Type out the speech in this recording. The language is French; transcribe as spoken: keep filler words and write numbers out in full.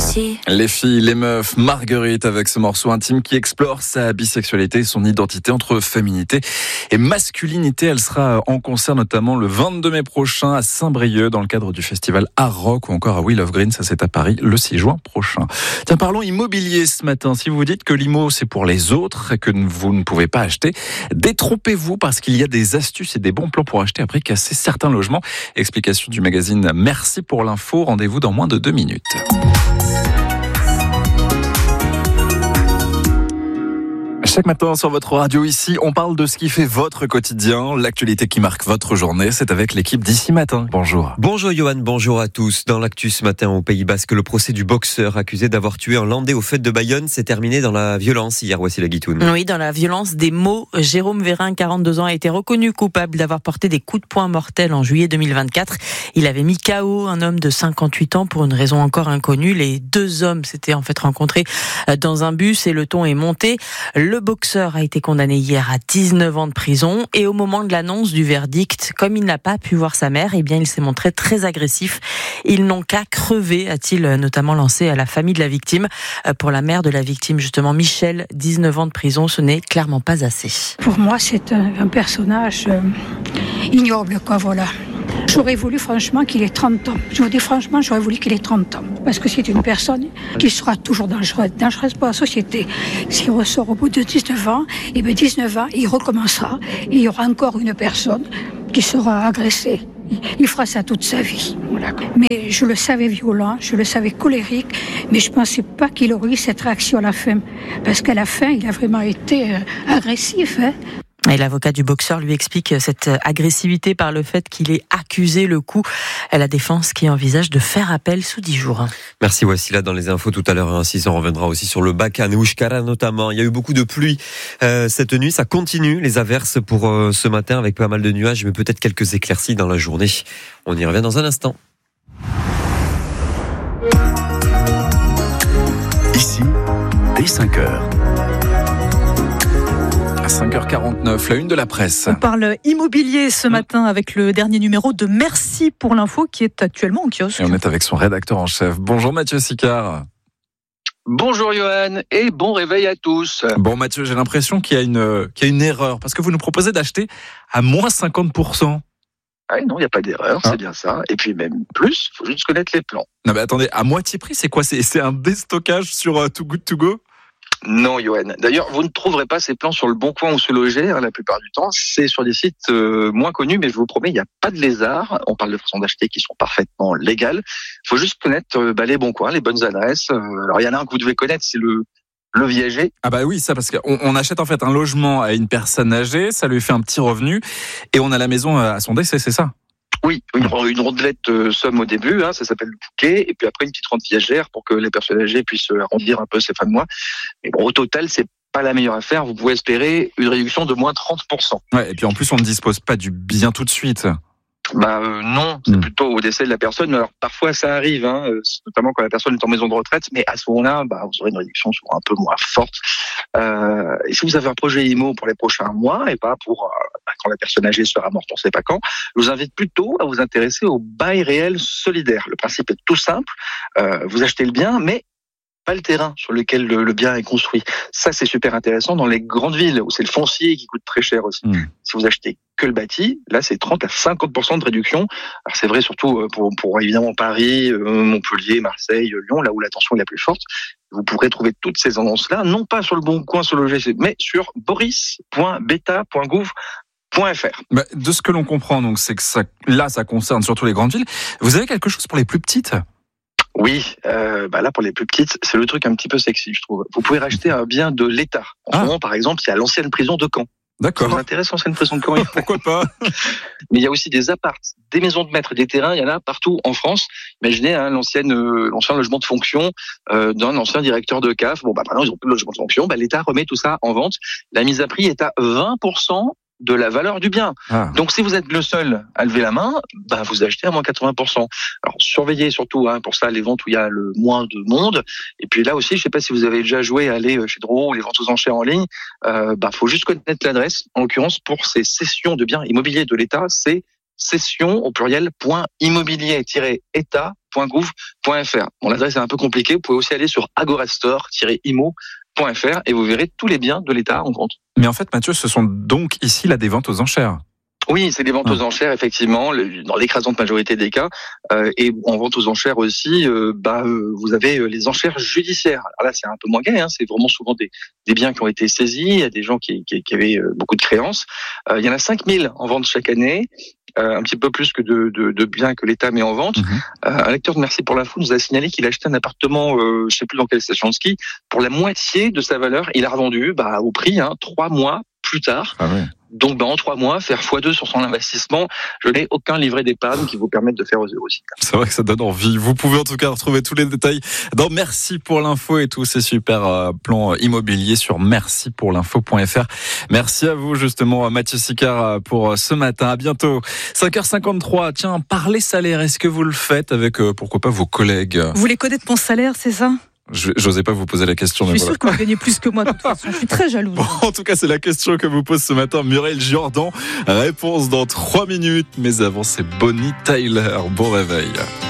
aussi. Les filles, les meufs, Marguerite avec ce morceau intime qui explore sa bisexualité et son identité entre féminité et masculinité. Elle sera en concert notamment le vingt-deux mai prochain à Saint-Brieuc dans le cadre du festival Art Rock ou encore à Wheel of Green, ça c'est à Paris le six juin prochain. Tiens, parlons immobilier ce matin. Si vous vous dites que l'immo c'est pour les autres et que vous ne pouvez pas acheter, détrompez-vous parce qu'il y a des astuces et des bons plans pour acheter à prix cassé certains logements. Explication du magazine Merci pour l'info. Rendez-vous dans moins de deux minutes. Chaque matin sur votre radio ici, on parle de ce qui fait votre quotidien, l'actualité qui marque votre journée. C'est avec l'équipe d'Ici Matin. Bonjour. Bonjour Johan, bonjour à tous. Dans l'actu ce matin au Pays Basque, le procès du boxeur accusé d'avoir tué un Landais aux fêtes de Bayonne s'est terminé dans la violence hier. Voici la Guitoune. Oui, dans la violence des mots. Jérôme Vérin, quarante-deux ans, a été reconnu coupable d'avoir porté des coups de poing mortels en juillet deux mille vingt-quatre. Il avait mis K O un homme de cinquante-huit ans pour une raison encore inconnue. Les deux hommes s'étaient en fait rencontrés dans un bus et le ton est monté. Le boxeur a été condamné hier à dix-neuf ans de prison et au moment de l'annonce du verdict, comme il n'a pas pu voir sa mère, eh bien il s'est montré très agressif. Ils n'ont qu'à crever, a-t-il notamment lancé à la famille de la victime. Pour la mère de la victime, justement, Michel, dix-neuf ans de prison, ce n'est clairement pas assez. Pour moi, c'est un, un personnage euh, ignoble, quoi, voilà. J'aurais voulu franchement qu'il ait trente ans. Je vous dis franchement, j'aurais voulu qu'il ait trente ans. Parce que c'est une personne qui sera toujours dangereuse, dangereuse pour la société. S'il ressort au bout de dix-neuf ans, et bien dix-neuf ans, il recommencera. Et il y aura encore une personne qui sera agressée. Il fera ça toute sa vie. Voilà. Mais je le savais violent, je le savais colérique, mais je ne pensais pas qu'il aurait eu cette réaction à la fin. Parce qu'à la fin, il a vraiment été euh, agressif. Hein. Et l'avocat du boxeur lui explique cette agressivité par le fait qu'il ait accusé le coup. La défense qui envisage de faire appel sous dix jours. Merci Wassila dans les infos tout à l'heure. Ainsi, on reviendra aussi sur le Bacan et Oushkara notamment. Il y a eu beaucoup de pluie euh, cette nuit. Ça continue les averses pour euh, ce matin avec pas mal de nuages, mais peut-être quelques éclaircies dans la journée. On y revient dans un instant. Ici, dès cinq heures. À cinq heures quarante-neuf, la une de la presse. On parle immobilier ce matin avec le dernier numéro de Merci pour l'info qui est actuellement en kiosque. Et on est avec son rédacteur en chef. Bonjour Mathieu Sicard. Bonjour Johan et bon réveil à tous. Bon Mathieu, j'ai l'impression qu'il y a une, qu'il y a une erreur parce que vous nous proposez d'acheter à moins cinquante pour cent. Ah non, il n'y a pas d'erreur, ah. c'est bien ça. Et puis même plus, il faut juste connaître les plans. Non mais attendez, à moitié prix, c'est quoi ? C'est, c'est un déstockage sur uh, Too Good To Go ? Non, Johan. D'ailleurs, vous ne trouverez pas ces plans sur le Bon Coin ou Se Loger, hein, la plupart du temps. C'est sur des sites euh, moins connus, mais je vous promets, il n'y a pas de lézard. On parle de façons d'acheter qui sont parfaitement légales. Il faut juste connaître euh, bah, les bons coins, les bonnes adresses. Euh, alors, il y en a un que vous devez connaître, c'est le le Viager. Ah bah oui, ça parce qu'on on achète en fait un logement à une personne âgée, ça lui fait un petit revenu, et on a la maison à son décès, c'est ça ? Oui, une, une rondelette euh, somme au début, hein, ça s'appelle le bouquet, et puis après une petite rente viagère pour que les personnes âgées puissent arrondir un peu ces fins de mois. Mais bon, au total, c'est pas la meilleure affaire. Vous pouvez espérer une réduction de moins trente pour cent. Ouais, et puis en plus, on ne dispose pas du bien tout de suite. Bah euh, non, c'est mmh. plutôt au décès de la personne. Alors parfois ça arrive, hein, notamment quand la personne est en maison de retraite, mais à ce moment-là, bah, vous aurez une réduction souvent un peu moins forte. Euh, et si vous avez un projet I M O pour les prochains mois et pas pour euh, bah, quand la personne âgée sera morte, on ne sait pas quand, je vous invite plutôt à vous intéresser au bail réel solidaire. Le principe est tout simple, euh, vous achetez le bien, mais pas le terrain sur lequel le, le bien est construit. Ça, c'est super intéressant dans les grandes villes où c'est le foncier qui coûte très cher aussi. Mmh. Si vous achetez que le bâti, là, c'est trente à cinquante pour cent de réduction. Alors, c'est vrai surtout pour, pour évidemment Paris, euh, Montpellier, Marseille, Lyon, là où la tension est la plus forte. Vous pourrez trouver toutes ces annonces-là, non pas sur le Bon Coin, sur le G C, mais sur boris point beta point gouv point f r. Bah, de ce que l'on comprend, donc, c'est que ça, là, ça concerne surtout les grandes villes. Vous avez quelque chose pour les plus petites ? Oui, euh, bah là pour les plus petites, c'est le truc un petit peu sexy, je trouve. Vous pouvez racheter un bien de l'État. En ah. ce moment, par exemple, il y a l'ancienne prison de Caen. D'accord. Ça vous intéresse, l'ancienne prison de Caen? Pourquoi pas? Mais il y a aussi des apparts, des maisons de maître, des terrains, il y en a partout en France. Imaginez hein, l'ancienne, euh, l'ancien logement de fonction euh, d'un ancien directeur de C A F. Bon, bah maintenant ils ont plus de logement de fonction. Bah, l'État remet tout ça en vente. La mise à prix est à vingt pour cent de la valeur du bien. Ah. Donc si vous êtes le seul à lever la main, bah vous achetez à moins quatre-vingts pour cent. Alors surveillez surtout hein, pour ça les ventes où il y a le moins de monde. Et puis là aussi, je ne sais pas si vous avez déjà joué à aller chez Drouot ou les ventes aux enchères en ligne. Euh, bah faut juste connaître l'adresse. En l'occurrence, pour ces cessions de biens immobiliers de l'État, c'est cession au pluriel point immobilier tiret état point gouv point fr. Bon, l'adresse est un peu compliquée. Vous pouvez aussi aller sur agorastore tiret imo point fr et vous verrez tous les biens de l'État en vente. Mais en fait, Mathieu, ce sont donc ici là des ventes aux enchères. Oui, c'est des ventes aux enchères, effectivement, dans l'écrasante majorité des cas. Euh, et en vente aux enchères aussi, euh, bah, euh, vous avez les enchères judiciaires. Alors là, c'est un peu moins gai, hein, c'est vraiment souvent des, des biens qui ont été saisis, il y a des gens qui, qui, qui avaient beaucoup de créances. Euh, il y en a cinq mille en vente chaque année, euh, un petit peu plus que de, de, de biens que l'État met en vente. Mmh. Euh, un lecteur de Merci pour l'info nous a signalé qu'il a acheté un appartement, euh, je sais plus dans quelle station de ski, pour la moitié de sa valeur. Il a revendu bah, au prix, hein, trois mois plus tard. Ah ouais. Donc, ben, en trois mois, faire fois deux sur son investissement, je n'ai aucun livret d'épargne qui vous permette de faire oser aussi. C'est vrai que ça donne envie. Vous pouvez en tout cas retrouver tous les détails dans Merci pour l'info et tous ces super euh, plans immobiliers sur merci pour l'info point fr. Merci à vous, justement, Mathieu Sicard, pour ce matin. À bientôt. cinq heures cinquante-trois. Tiens, parler salaire, est-ce que vous le faites avec, euh, pourquoi pas, vos collègues? Vous voulez connaître mon salaire, c'est ça? Je n'osais pas vous poser la question. Je suis mais sûr voilà. que vous gagnez plus que moi de toute façon. Je suis très jalouse. Bon, en tout cas, c'est la question que vous pose ce matin Muriel Jordan. Réponse dans trois minutes. Mais avant, c'est Bonnie Tyler. Bon réveil.